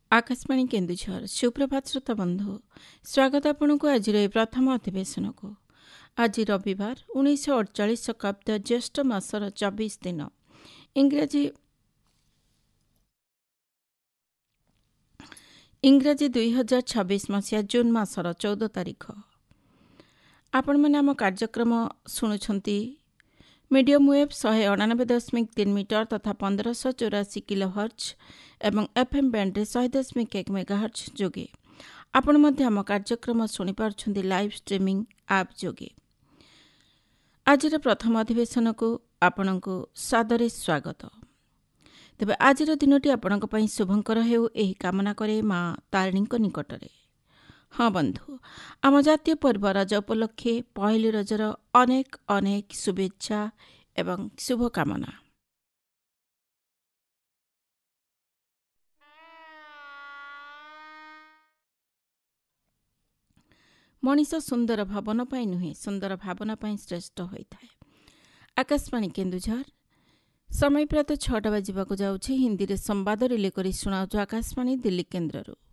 आकाशवाणी केन्दुझर सुप्रभात श्रोता बंधु स्वागत आपन को आज प्रथम अधिवेशन को। आज रविवार 1948 शताब्द ज्येष्ठ मासर 24 दिन इंग्राजी 2026 मसीहा जून मासर 14 तारीख। आपण मैंने आम कार्यक्रम शुणुंट मीडियम वेव 198.3 मीटर तथा 1584 किलोहर्ट्ज एवं एफएम बैंड 100.1 मेगाहर्ट्ज जोगे। आपण मध्य आम कार्यक्रम शुणी पार्छन्ति लाइव स्ट्रीमिंग ऐप जोगे। आज प्रथम अधिवेशन को आपण को सादरे स्वागत। तेबे आज दिनटी आपण शुभंकर हेउ एही कामना करे माँ तारिणी निकटरे। हाँ बंधु, आम जातीय पर्व रज उपलक्षे पहली रजर अनेक अनेक शुभेच्छा एवं शुभकामना। मनीष सुंदर भावन पाई नुहे सुंदर भावना पाई श्रेष्ठ होता है। आकाशवाणी केन्दुझर समय प्रात 6टा बजा जाऊँगी। हिंदी रे संवाद रिले करी शुणाउछु आकाशवाणी दिल्ली केन्द्रରୁ।